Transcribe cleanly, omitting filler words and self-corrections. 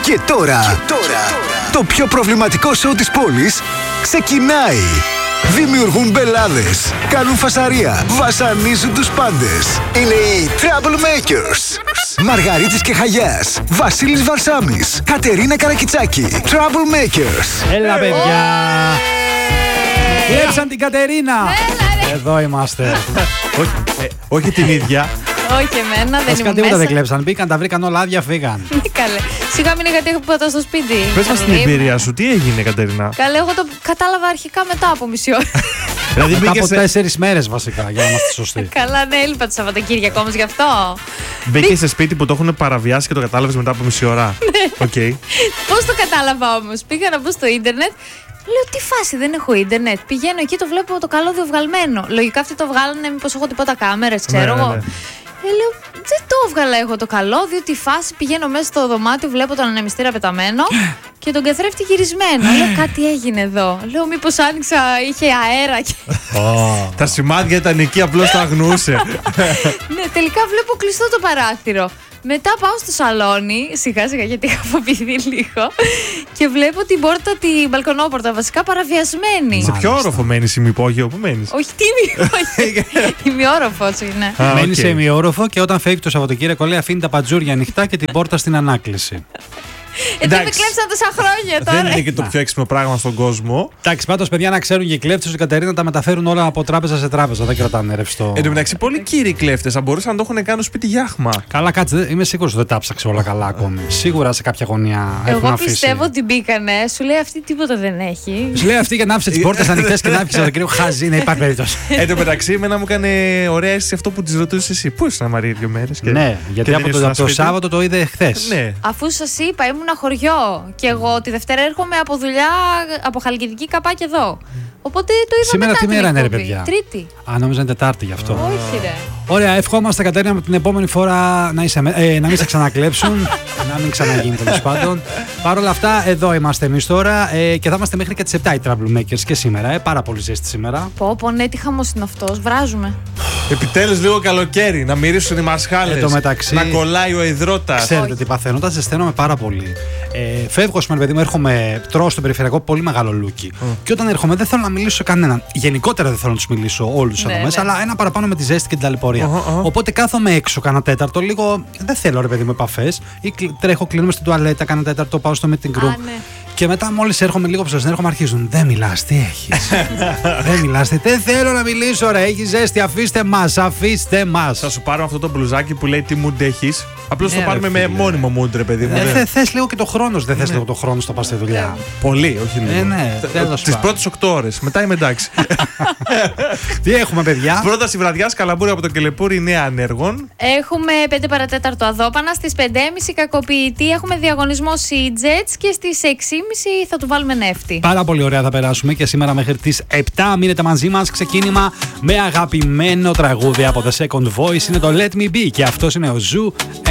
Και τώρα, το πιο προβληματικό σοου της πόλης ξεκινάει. Δημιουργούν μπελάδες, κάνουν φασαρία, βασανίζουν τους πάντες. Είναι οι Troublemakers. Μαργαρίτης και Χαγιάς, Βασίλης Βαρσάμης, Κατερίνα Καρακιτσάκη. Troublemakers. Έλα, παιδιά! Κλέψαν την Κατερίνα! Εδώ είμαστε. Όχι την ίδια. Όχι εμένα, δεν είμαι τίποτα μέσα. δεν κλέψαν. Μπήκαν, τα βρήκαν όλα άδεια, φύγαν. Καλέ. Σιγά μην είχατε τίποτα στο σπίτι. Πες μας την εμπειρία σου, τι έγινε, Κατερίνα? Καλέ, εγώ το κατάλαβα αρχικά μετά από μισή ώρα. Δηλαδή Μετά από μπήκε 4 μέρες βασικά, για να είμαστε σωστοί. Καλά, ναι, έλειπα το Σαββατοκύριακο όμως γι' αυτό. σε σπίτι που το έχουν παραβιάσει και το κατάλαβες μετά από μισή ώρα. Οκ. Πώς το κατάλαβα όμως? Πήγα να μπω στο ίντερνετ. Λέω τι φάση, δεν έχω ίντερνετ. Πηγαίνω εκεί, το βλέπω το καλώδιο βγαλμένο. Λογικά αυτοί το βγάλανε, μήπως έχω τίποτα κάμερες, ξέρω εγώ. Ναι. Λέω, δεν το έβγαλα εγώ το καλώδιο, τι φάση. Πηγαίνω μέσα στο δωμάτιο, βλέπω τον ανεμιστήρα πεταμένο και τον καθρέφτη γυρισμένο. Λέω, κάτι έγινε εδώ. Λέω, μήπως άνοιξα, είχε αέρα. Τα σημάδια ήταν εκεί, απλώς τα αγνοούσε. Ναι, τελικά βλέπω κλειστό το παράθυρο. Μετά πάω στο σαλόνι, σιγά σιγά γιατί είχα αποποιηθεί λίγο, και βλέπω την πόρτα, την μπαλκονόπορτα βασικά παραβιασμένη. Σε ποιο όροφο μένεις, ημιπόγειο που μένεις? Όχι, τι ημιόροφος είναι. Μένει σε ημιόροφο και όταν φεύγει το Σαββατοκύριακο λέει αφήνει τα πατζούρια ανοιχτά και την πόρτα στην ανάκληση. Δεν με κλέψαν τόσα χρόνια τώρα. Δεν είναι και το πιο έξυπνο πράγμα στον κόσμο. Εντάξει, πάντως παιδιά να ξέρουν και οι κλέφτες η Κατερίνα τα μεταφέρουν όλα από τράπεζα σε τράπεζα. Δεν κρατάνε ρευστό. Εν τω μεταξύ, πολλοί κύριοι κλέφτες θα μπορούσαν να το έχουν κάνει σπίτι γιάχμα. Καλά, κάτσε, είμαι σίγουρος ότι δεν τα ψάξε όλα καλά ακόμη. Σίγουρα σε κάποια γωνία έχουν Εγώ αφήσει. πιστεύω ότι μπήκανε. Σου λέει αυτή τίποτα δεν έχει. Σου λέει αυτή για να άφησε τις πόρτες ανοιχτές και να άφησε το κύριο Χαζή, να υπάρχει περίπτωση. Εν τω μεταξύ, εμένα μου έκανε ωραία αίσθηση αυτό που τη ρωτούσε εσύ. Πού ήσουν, Μαρία, 2 μέρες? Ναι, γιατί από το Σάββατο το είδε χθες. Ναι. Αφού σας είπα, ήμουν χωριό. Και εγώ τη Δευτέρα έρχομαι από δουλειά, από Χαλκιδική καπάκι εδώ. Οπότε το είδα Σήμερα μετά τι την μέρα είναι, ρε εκπομπή. παιδιά? Τρίτη. Α, νόμιζα είναι Τετάρτη γι' αυτό. Όχι, ρε. Ωραία, ευχόμαστε Κατερίνα την επόμενη φορά να μην σε ξανακλέψουν, να μην ξαναγίνει τέλος πάντων. Παρ' όλα αυτά, εδώ είμαστε εμείς τώρα και θα είμαστε μέχρι και τις 7 οι Troublemakers και σήμερα. Πάρα πολύ ζέστη σήμερα. Πω, ναι, τι χαμός είναι αυτός. Βράζουμε. Επιτέλους λίγο καλοκαίρι, να μυρίσουν οι μασχάλες. Εν τω μεταξύ, να κολλάει ο υδρότας. Ξέρετε τι παθαίνω, όταν ζεσταίνομαι πάρα πολύ. Φεύγω, σήμερα παιδί μου, έρχομαι, τρώω στον περιφερειακό πολύ μεγάλο λούκι. Και όταν έρχομαι, δεν θέλω να μιλήσω σε κανέναν. Γενικότερα δεν θέλω να του μιλήσω όλους εδώ μέσα, αλλά ένα παραπάνω με τη ζέστη και την ταλαιπωρία. Οπότε κάθομαι έξω κάνα τέταρτο, λίγο. Δεν θέλω, ρε παιδί μου, επαφές. Ή τρέχω, κλείνουμε στην τουαλέτα, κάνα τέταρτο, πάω στο meeting room. Ναι. Και μετά, μόλις έρχομαι λίγο ψηλό, έρχομαι, αρχίζουν. Δεν μιλάς, τι έχεις? Δεν μιλάς, δεν θέλω να μιλήσω, ρε. Έχει ζέστη, αφήστε μας, αφήστε μας. Θα σου πάρω αυτό το μπλουζάκι που λέει τι mood έχεις. Απλώς Ναι, το πάρουμε ρε, με φίλε. μόνιμο mood, ρε παιδί μου. Θες λίγο και το χρόνο, δεν θες λίγο το χρόνο στο πας στη δουλειά. Πολύ, όχι λίγο. Ναι, τέλος Τις πάντων. πρώτες 8 ώρες. Μετά είμαι εντάξει. Τι έχουμε, παιδιά? Πρόταση βραδιάς, Καλαμπούρη από το Κελεπούρι, νέα ανέργων. Έχουμε 5 παρατέταρτο Αδόπανα. Στις 5.30 Κακοποιητή έχουμε διαγωνισμό Sea-Jets και στις 6.30 θα του βάλουμε νεύτη. Πάρα πολύ ωραία θα περάσουμε και σήμερα μέχρι τις 7 μείνετε μαζί μας. Ξεκίνημα με αγαπημένο τραγούδι από The Second Voice. Είναι το Let Me Be και αυτός είναι ο Ζου